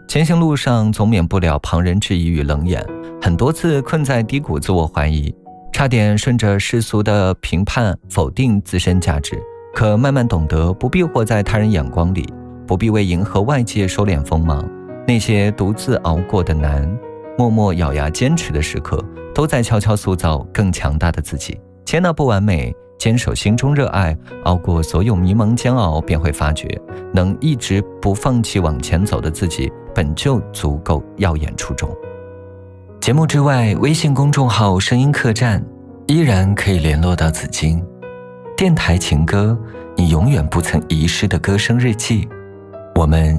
前行路上总免不了旁人质疑与冷眼，很多次困在低谷自我怀疑，差点顺着世俗的评判否定自身价值。可慢慢懂得不必活在他人眼光里，不必为迎合外界收敛锋芒，那些独自熬过的难，默默咬牙坚持的时刻，都在悄悄塑造更强大的自己。接纳不完美，坚守心中热爱，熬过所有迷茫煎熬，便会发觉能一直不放弃往前走的自己本就足够耀眼出众。节目之外，微信公众号声音客栈依然可以联络到紫金。电台情歌，你永远不曾遗失的歌声日记，我们